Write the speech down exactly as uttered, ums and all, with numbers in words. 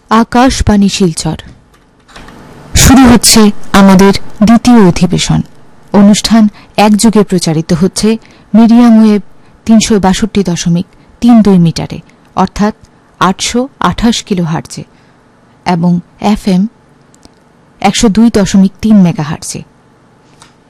আকাশবাণী শিলচর শুরু হচ্ছে আমাদের দ্বিতীয় অধিবেশন। অনুষ্ঠান একযোগে প্রচারিত হচ্ছে মিডিয়াম ওয়েভ তিনশো বাষট্টি দশমিক তিন দুই মিটারে অর্থাৎ আটশো আঠাশ কিলো হার্টজে এবং এফ এম একশো দুই দশমিক তিন মেগা হার্টজে।